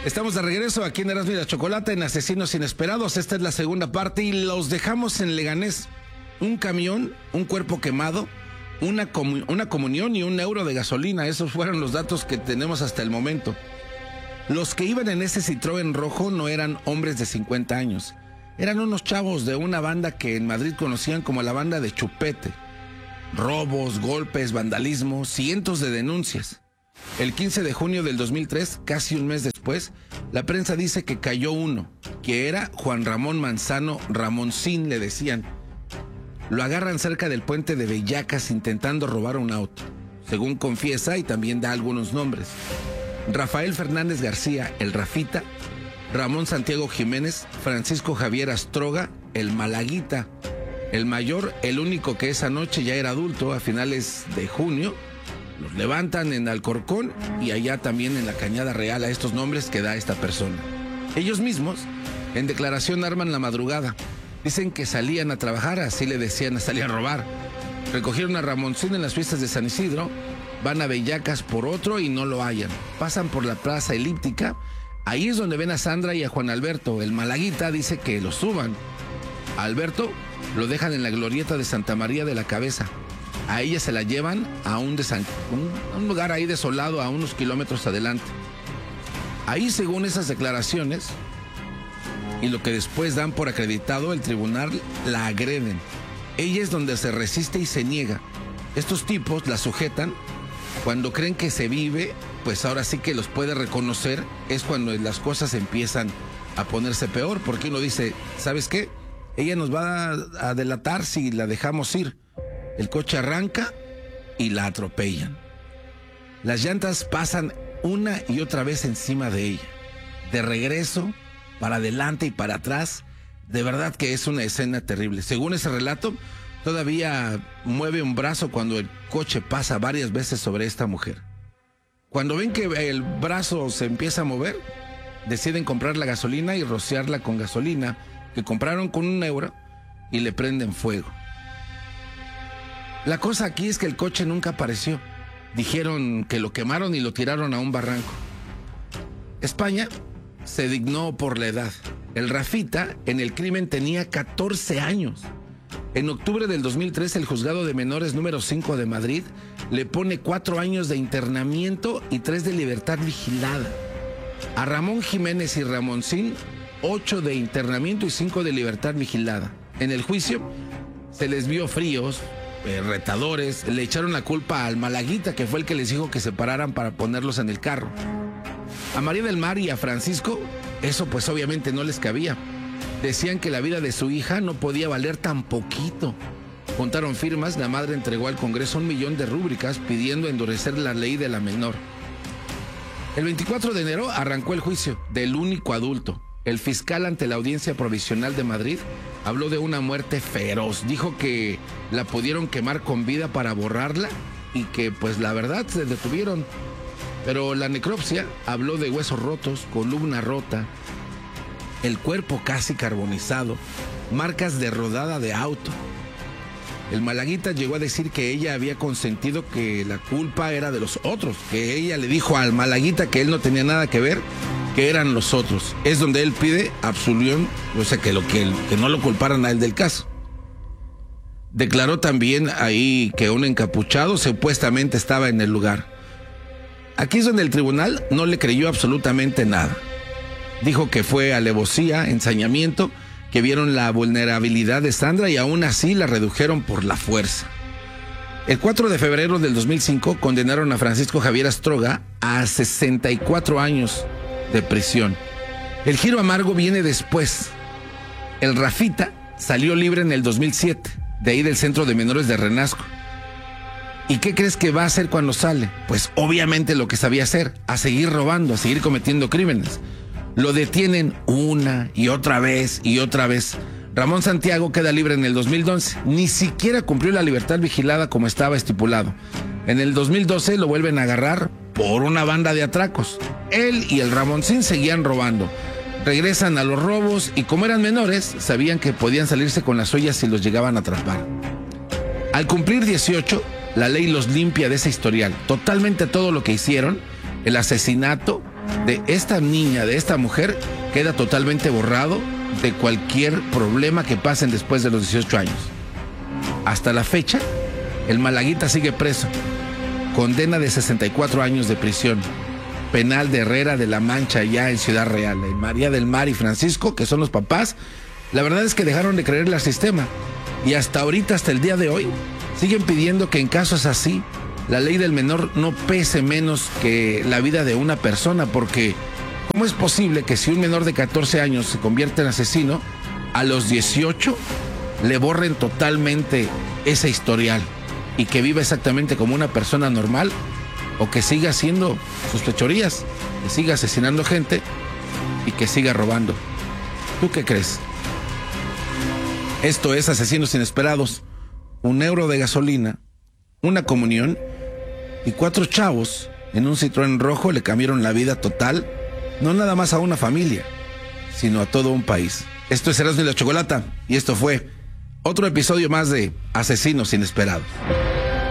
Estamos de regreso aquí en Erasmo y la Chocolata en Asesinos Inesperados. Esta es la segunda parte y los dejamos en Leganés. Un camión, un cuerpo quemado, una comunión y €1 de gasolina. Esos fueron los datos que tenemos hasta el momento. Los que iban en ese Citroën rojo no eran hombres de 50 años. Eran unos chavos de una banda que en Madrid conocían como la banda de Chupete. Robos, golpes, vandalismo, cientos de denuncias. El 15 de junio del 2003, casi un mes después, la prensa dice que cayó uno, que era Juan Ramón Manzano, Ramoncín le decían. Lo agarran cerca del puente de Bellacas intentando robar un auto. Según confiesa y también da algunos nombres. Rafael Fernández García, el Rafita, Ramón Santiago Jiménez, Francisco Javier Astroga, el Malaguita. El mayor, el único que esa noche ya era adulto, a finales de junio. Los levantan en Alcorcón y allá también en la Cañada Real a estos nombres que da esta persona. Ellos mismos, en declaración, arman la madrugada. Dicen que salían a trabajar, así le decían, a salir a robar. Recogieron a Ramoncín en las fiestas de San Isidro, van a Bellacas por otro y no lo hallan. Pasan por la Plaza Elíptica, ahí es donde ven a Sandra y a Juan Alberto. El Malaguita dice que lo suban. A Alberto lo dejan en la glorieta de Santa María de la Cabeza. A ella se la llevan a un lugar ahí desolado a unos kilómetros adelante. Ahí, según esas declaraciones y lo que después dan por acreditado, el tribunal la agreden. Ella es donde se resiste y se niega. Estos tipos la sujetan. Cuando creen que se vive, pues ahora sí que los puede reconocer. Es cuando las cosas empiezan a ponerse peor, porque uno dice, ¿sabes qué? Ella nos va a delatar si la dejamos ir. El coche arranca y la atropellan. Las llantas pasan una y otra vez encima de ella. De regreso, para adelante y para atrás. De verdad que es una escena terrible. Según ese relato, todavía mueve un brazo cuando el coche pasa varias veces sobre esta mujer. Cuando ven que el brazo se empieza a mover, deciden comprar la gasolina y rociarla con gasolina que compraron con €1 y le prenden fuego. La cosa aquí es que el coche nunca apareció. Dijeron que lo quemaron y lo tiraron a un barranco. España se dignó por la edad. El Rafita en el crimen tenía 14 años. En octubre del 2003, el juzgado de menores número 5 de Madrid le pone 4 años de internamiento y 3 de libertad vigilada. A Ramón Jiménez y Ramoncín, 8 de internamiento y 5 de libertad vigilada. En el juicio se les vio fríos, retadores, le echaron la culpa al Malaguita, que fue el que les dijo que se pararan para ponerlos en el carro. A María del Mar y a Francisco, eso pues obviamente no les cabía. Decían que la vida de su hija no podía valer tan poquito. Juntaron firmas, la madre entregó al Congreso 1 millón de rúbricas pidiendo endurecer la ley de la menor. El 24 de enero arrancó el juicio del único adulto. El fiscal ante la Audiencia Provisional de Madrid habló de una muerte feroz. Dijo que la pudieron quemar con vida para borrarla y que pues la verdad se detuvieron. Pero la necropsia habló de huesos rotos, columna rota, el cuerpo casi carbonizado, marcas de rodada de auto. El Malaguita llegó a decir que ella había consentido que la culpa era de los otros, que ella le dijo al Malaguita que él no tenía nada que ver, que eran los otros. Es donde él pide absolución, o sea, que no lo culparan a él del caso. Declaró también ahí que un encapuchado supuestamente estaba en el lugar. Aquí es donde el tribunal no le creyó absolutamente nada. Dijo que fue alevosía, ensañamiento, que vieron la vulnerabilidad de Sandra y aún así la redujeron por la fuerza. El 4 de febrero del 2005 condenaron a Francisco Javier Astroga a 64 años de prisión. El giro amargo viene después. El Rafita salió libre en el 2007, de ahí del centro de menores de Renasco. ¿Y qué crees que va a hacer cuando sale? Pues obviamente lo que sabía hacer, a seguir robando, a seguir cometiendo crímenes. Lo detienen una y otra vez y otra vez. Ramón Santiago queda libre en el 2011. Ni siquiera cumplió la libertad vigilada como estaba estipulado. En el 2012 lo vuelven a agarrar por una banda de atracos. Él y el Ramoncín seguían robando. Regresan a los robos y como eran menores, sabían que podían salirse con las suyas si los llegaban a atrapar. Al cumplir 18, la ley los limpia de ese historial. Totalmente todo lo que hicieron, el asesinato, de esta niña, de esta mujer, queda totalmente borrado de cualquier problema que pasen después de los 18 años. Hasta la fecha, el malaguita sigue preso. Condena de 64 años de prisión. Penal de Herrera de la Mancha, ya en Ciudad Real. María del Mar y Francisco, que son los papás, la verdad es que dejaron de creerle al sistema. Y hasta ahorita, hasta el día de hoy, siguen pidiendo que en casos así, la ley del menor no pese menos que la vida de una persona, porque ¿cómo es posible que si un menor de 14 años se convierte en asesino, a los 18 le borren totalmente ese historial y que viva exactamente como una persona normal, o que siga haciendo sus fechorías, que siga asesinando gente y que siga robando? ¿Tú qué crees? Esto es Asesinos Inesperados. 1 euro de gasolina, una comunión y 4 chavos en un Citroën rojo le cambiaron la vida total, no nada más a una familia, sino a todo un país. Esto es Erasmo y la Chocolata y esto fue otro episodio más de Asesinos Inesperados.